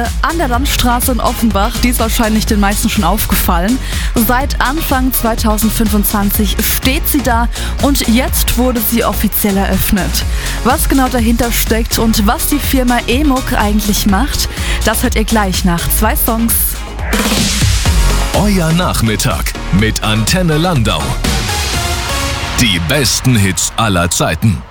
An der Landstraße in Offenbach, die ist wahrscheinlich den meisten schon aufgefallen. Seit Anfang 2025 steht sie da und jetzt wurde sie offiziell eröffnet. Was genau dahinter steckt und was die Firma E-Muck eigentlich macht, das hört ihr gleich nach 2 Songs. Euer Nachmittag mit Antenne Landau. Die besten Hits aller Zeiten.